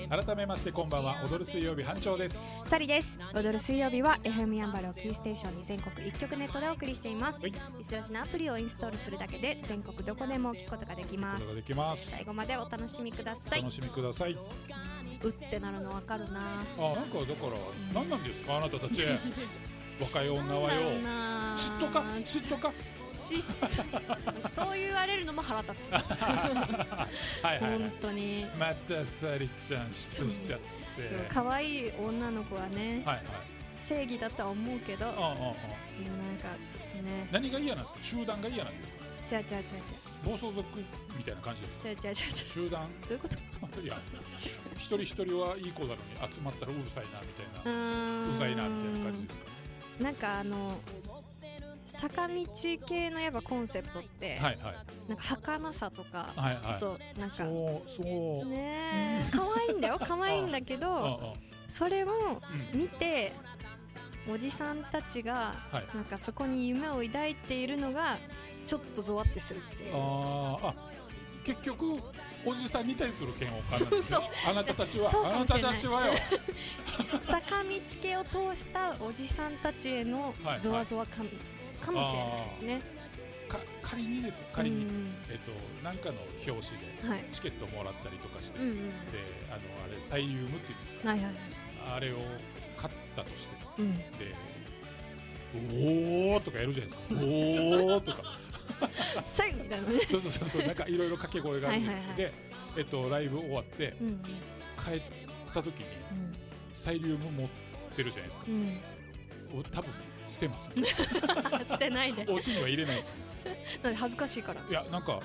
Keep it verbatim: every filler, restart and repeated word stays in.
改めましてこんばんは。踊る水曜日班長です。 サリです。踊る水曜日は エフエム やんばるをキーステーションに全国一曲ネットでお送りしています。リスラジのアプリをインストールするだけで全国どこでも聞くことができます。 できます。 最後までお楽しみください。 お楽しみください。うってなるの分かるな。 あ、なんかだから何なんですかあなたたち若い女はよ。嫉妬か嫉妬か嫉妬そう言われるのも腹立つはいはい、はい、本当にまたサリちゃん嫉妬しちゃって。 そう可愛い女の子はね、はいはい、正義だとは思うけど、ああああなんかね、 何が嫌なんですか。集団が嫌なんですか。 違う違う違う違う、 暴走族みたいな感じですか。 違う違う違う違う、 集団どういうこといや一人一人はいい子なのに集まったらうるさいなみたいな、うざいなみたいな感じですか。 なんかあの坂道系のやっぱコンセプトって、はいはい、なんか儚さとか、はいはい、ちょっとなんかそうそうねえ可愛いんだよ可愛いんだけどそれを見て、うん、おじさんたちが、はい、なんかそこに夢を抱いているのがちょっとゾワってするっていう。 ああ、結局おじさんに対する嫌悪感なんですよ。あなたたちはあなたたちはよ坂道系を通したおじさんたちへのゾワゾワ感、はいはい、かもしれないですね。 か仮にです仮に、えっと、なんかの表紙でチケットもらったりとかして、はい、であのあれサイリウムっていうんですか、はいはい、あれを買ったとして、うん、でおーとかやるじゃないですかおーとかサイみたいなねそうそうそうそう、なんかいろいろ掛け声があるんです、はいはいはい、で、えっと、ライブ終わって、うん、帰った時に、うん、サイリウム持ってるじゃないですか、うん、多分捨てます捨てないでお家には入れないですなんで恥ずかしいから。 いやなんか